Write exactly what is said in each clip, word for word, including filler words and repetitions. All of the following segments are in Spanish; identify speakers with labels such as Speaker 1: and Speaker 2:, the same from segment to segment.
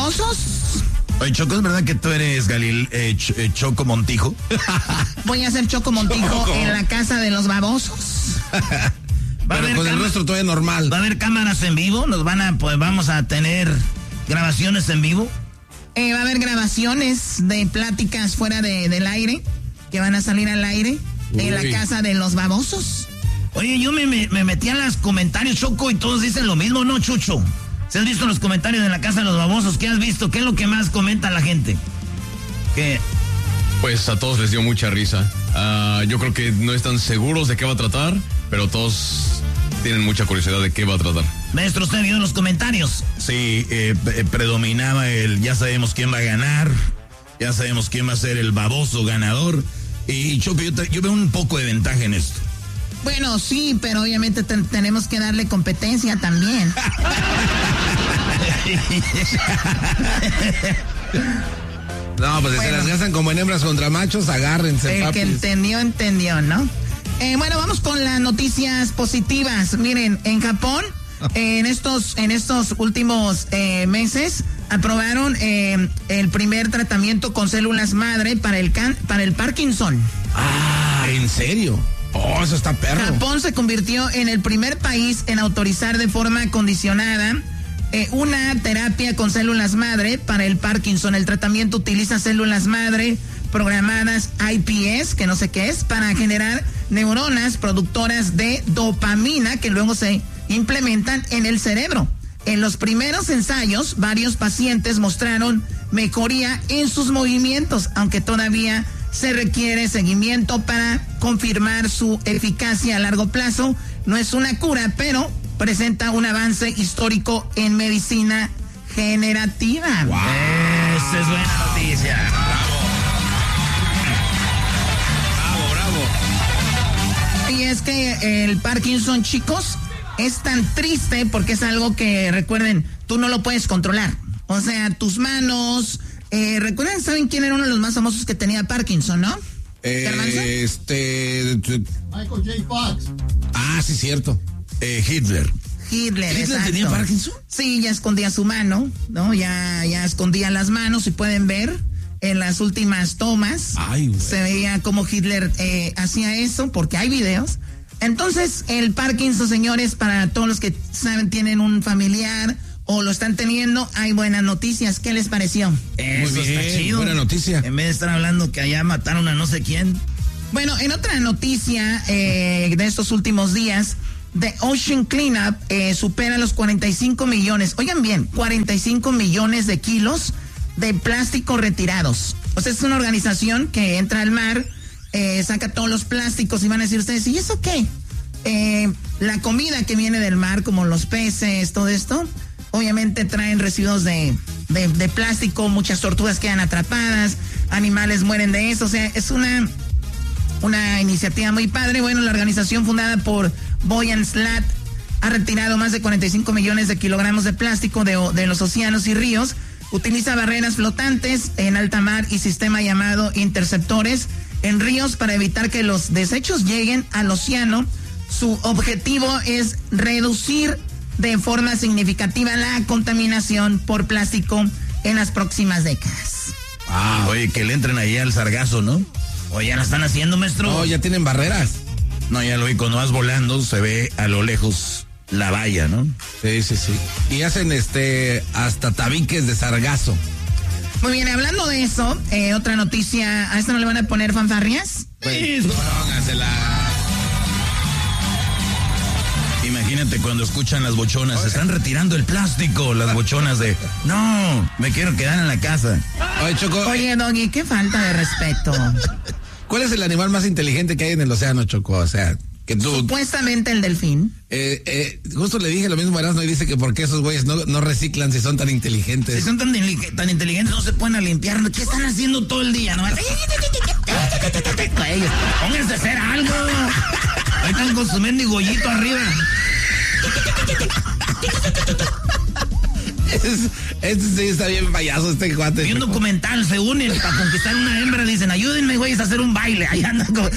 Speaker 1: babosos.
Speaker 2: Oye, Choco, ¿es verdad que tú eres Galil, eh, Ch- eh, Choco Montijo?
Speaker 1: Voy a ser Choco Montijo
Speaker 3: Choco.
Speaker 1: en la casa de los babosos.
Speaker 2: Va a
Speaker 3: Pero
Speaker 2: haber
Speaker 3: con el
Speaker 2: cama-
Speaker 3: rostro todavía normal.
Speaker 2: ¿Va a haber cámaras en vivo? ¿Nos van a, pues vamos a tener grabaciones en vivo?
Speaker 1: Eh, va a haber grabaciones de pláticas fuera de, del aire, que van a salir al aire, en la
Speaker 3: Uy.
Speaker 1: casa de los babosos.
Speaker 2: Oye, yo me, me, me metí a los comentarios, Choco, y todos dicen lo mismo, ¿no, Chucho? ¿Se has visto los comentarios de la casa de los babosos? ¿Qué has visto? ¿Qué es lo que más comenta la gente? ¿Qué?
Speaker 4: Pues a todos les dio mucha risa. Ah, yo creo que no están seguros de qué va a tratar, pero todos tienen mucha curiosidad de qué va a tratar.
Speaker 2: Maestro, ¿usted vio los comentarios? Sí, eh, eh, predominaba el ya sabemos quién va a ganar, ya sabemos quién va a ser el baboso ganador. Y Choco, yo, te- yo veo un poco de ventaja en esto.
Speaker 1: Bueno, sí, pero obviamente ten- tenemos que darle competencia también.
Speaker 3: No, pues si se
Speaker 1: Bueno.
Speaker 3: las gastan como en hembras contra machos, agárrense,
Speaker 1: El que
Speaker 3: papis.
Speaker 1: entendió, entendió, ¿no? Eh, bueno, vamos con las noticias positivas. Miren, en Japón, eh, en estos, en estos últimos eh, meses, aprobaron eh, el primer tratamiento con células madre para el can- para el Parkinson.
Speaker 3: Ah, ¿en serio? Oh, eso está perro.
Speaker 1: Japón se convirtió en el primer país en autorizar de forma condicionada eh, una terapia con células madre para el Parkinson. El tratamiento utiliza células madre programadas I P S, que no sé qué es, para generar neuronas productoras de dopamina que luego se implementan en el cerebro. En los primeros ensayos, varios pacientes mostraron mejoría en sus movimientos, aunque todavía se requiere seguimiento para confirmar su eficacia a largo plazo. No es una cura, pero presenta un avance histórico en medicina generativa.
Speaker 2: Esa es buena noticia.
Speaker 3: Bravo, bravo.
Speaker 1: Y es que el Parkinson, chicos, es tan triste porque es algo que, recuerden, tú no lo puedes controlar. O sea, tus manos... Eh, ¿Recuerdan? ¿Saben quién era uno de los más famosos que tenía Parkinson, no? ¿Garbanzo?
Speaker 3: Eh, este...
Speaker 5: Michael J. Fox.
Speaker 3: Ah, sí, cierto.
Speaker 2: Eh, Hitler.
Speaker 1: Hitler,
Speaker 2: ¿Hitler
Speaker 1: exacto.
Speaker 2: tenía Parkinson?
Speaker 1: Sí, ya escondía su mano, ¿no? Ya, ya escondía las manos, y pueden ver en las últimas tomas.
Speaker 3: Ay, güey.
Speaker 1: Se veía cómo Hitler eh, hacía eso, porque hay videos. Entonces, el Parkinson, señores, para todos los que saben, tienen un familiar o lo están teniendo, hay buenas noticias. ¿Qué les pareció?
Speaker 2: Eso
Speaker 3: Muy bien,
Speaker 2: está chido.
Speaker 3: buena noticia.
Speaker 2: En vez de estar hablando que allá mataron a no sé quién.
Speaker 1: Bueno, en otra noticia eh, de estos últimos días, The Ocean Cleanup eh, supera los cuarenta y cinco millones, oigan bien, cuarenta y cinco millones de kilos de plástico retirados. O sea, es una organización que entra al mar, eh, saca todos los plásticos y van a decir ustedes, ¿y eso qué? Eh, la comida que viene del mar, como los peces, todo esto, obviamente traen residuos de, de, de plástico, muchas tortugas quedan atrapadas, animales mueren de eso, o sea, es una... Una iniciativa muy padre. Bueno, la organización fundada por Boyan Slat ha retirado más de cuarenta y cinco millones de kilogramos de plástico de, de los océanos y ríos. Utiliza barreras flotantes en alta mar y sistema llamado interceptores en ríos para evitar que los desechos lleguen al océano. Su objetivo es reducir de forma significativa la contaminación por plástico en las próximas décadas.
Speaker 2: Ah, oye, que le entren ahí al sargazo, ¿no? Oye, ya la están haciendo, maestro.
Speaker 3: No, ya tienen barreras.
Speaker 2: No, ya lo vi, cuando vas volando se ve a lo lejos la valla, ¿no?
Speaker 3: Sí, sí, sí. Y hacen este hasta tabiques de sargazo.
Speaker 1: Muy bien, hablando de eso, eh, otra noticia, ¿a esto no le van a poner fanfarrias?
Speaker 2: Pues,
Speaker 3: Póngasela.
Speaker 2: imagínate cuando escuchan las bochonas, se están retirando el plástico, las bochonas de, no, me quiero quedar en la casa.
Speaker 3: Oye, Choco,
Speaker 1: Oye, Doggy, qué falta de respeto.
Speaker 3: ¿cuál es el animal más inteligente que hay en el océano, Choco? O sea, que tú...
Speaker 1: Supuestamente el delfín.
Speaker 3: Eh, eh, justo le dije lo mismo a Erasmo y dice que por qué esos güeyes no, no reciclan si son tan inteligentes.
Speaker 2: Si son tan, deli- tan inteligentes, no se pueden a limpiar. ¿Qué están haciendo todo el día? ¿No? Ellos, pónganse a hacer algo. Ahí están con su mendigo gollito arriba.
Speaker 3: Es- este sí está bien payaso, este cuate.
Speaker 2: Vi un documental, se unen para conquistar una hembra. Dicen, ayúdenme, güeyes, a hacer un baile. Ahí andan como...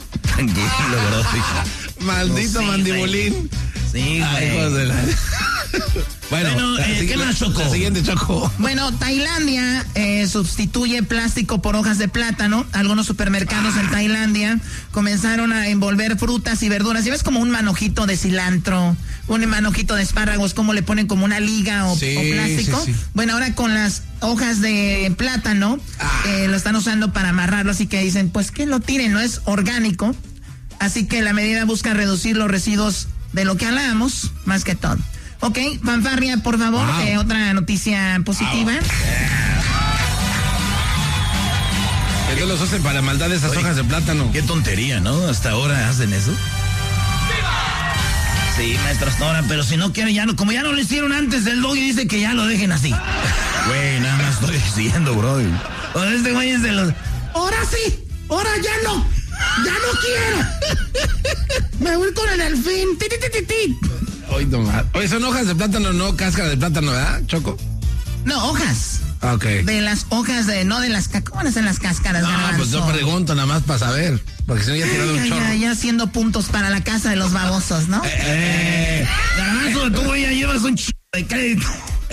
Speaker 2: Tranquilo, bro.
Speaker 3: Maldito
Speaker 2: No, sí,
Speaker 3: mandibulín.
Speaker 2: Sí,
Speaker 3: Ay, hijos
Speaker 2: güey.
Speaker 3: de la... Bueno,
Speaker 2: Bueno,
Speaker 3: la
Speaker 2: eh,
Speaker 3: sigui-
Speaker 2: ¿qué más, Choco?
Speaker 3: La siguiente, Choco.
Speaker 1: Bueno, Tailandia eh, sustituye plástico por hojas de plátano. Algunos supermercados en Tailandia comenzaron a envolver frutas y verduras. ¿Ya ves como un manojito de cilantro, un manojito de espárragos, como le ponen como una liga o,
Speaker 3: Sí,
Speaker 1: o plástico?
Speaker 3: sí, sí.
Speaker 1: Bueno, ahora con las hojas de plátano eh, lo están usando para amarrarlo, así que dicen, pues que lo tiren, no es orgánico. Así que la medida busca reducir los residuos de lo que hablábamos, más que todo. Ok, Fanfarria, por favor,
Speaker 3: Wow.
Speaker 1: eh, otra noticia positiva.
Speaker 3: Que no los usen para maldad esas
Speaker 2: Oye,
Speaker 3: hojas de plátano.
Speaker 2: Qué tontería, ¿no? Hasta ahora hacen eso. Sí, maestro, hasta ahora, pero si no quieren, ya no, como ya no lo hicieron antes, el doggy dice que ya lo dejen así. Güey, nada más estoy diciendo, bro. O sea, este güey es de los...
Speaker 1: Ahora sí, ahora ya no, ya no quiero. Me voy con el delfín. Ti, ti, ti, ti, ti.
Speaker 3: Oye, no más. Oye, son hojas de plátano, no cáscara de plátano, ¿verdad, Choco?
Speaker 1: No, hojas.
Speaker 3: Ah, ok.
Speaker 1: De las hojas de, no de las, ca- ¿cómo van a ser las cáscaras?
Speaker 3: No, pues yo
Speaker 1: Garbanzo?
Speaker 3: pregunto nada más para saber. Porque si no ya he tirado un
Speaker 1: Ya,
Speaker 3: chorro.
Speaker 1: ya, ya haciendo puntos para la casa de los babosos, ¿no?
Speaker 2: Eh, Garbanzo, tú güey, ya llevas un ch... de crédito.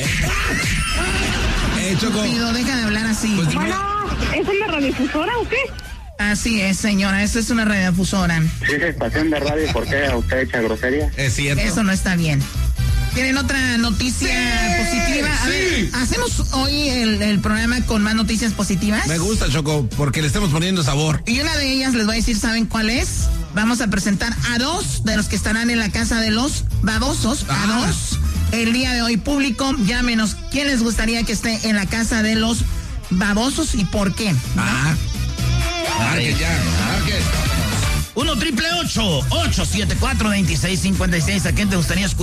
Speaker 3: Eh, Choco.
Speaker 1: Pido, deja de hablar así.
Speaker 3: Pues,
Speaker 6: Bueno, ¿es una radiodifusora o qué?
Speaker 1: Así es, señora, esta es una radiodifusora.
Speaker 7: Si es estación de radio, ¿por qué usted echa grosería?
Speaker 3: es cierto.
Speaker 1: Eso no está bien. ¿Tienen otra noticia
Speaker 3: Sí,
Speaker 1: positiva? A
Speaker 3: sí.
Speaker 1: ver, ¿hacemos hoy el, el programa con más noticias positivas?
Speaker 3: Me gusta, Choco, porque le estamos poniendo sabor.
Speaker 1: Y una de ellas les voy a decir, ¿saben cuál es? Vamos a presentar a dos de los que estarán en la casa de los babosos. A
Speaker 3: Ah.
Speaker 1: dos. El día de hoy, público, llámenos. ¿Quién les gustaría que esté en la casa de los babosos y por qué?
Speaker 3: Ah. Marque ya, marque.
Speaker 2: uno triple ocho, ocho siete cuatro, dos seis cinco seis. ¿A quién te gustaría escuchar?